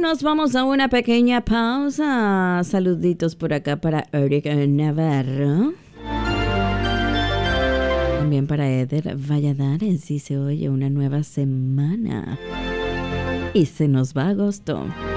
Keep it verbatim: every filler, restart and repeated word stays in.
nos vamos a una pequeña pausa. Saluditos por acá para Eric Navarro. También para Eder Valladares. Y se oye una nueva semana. Y se nos va agosto.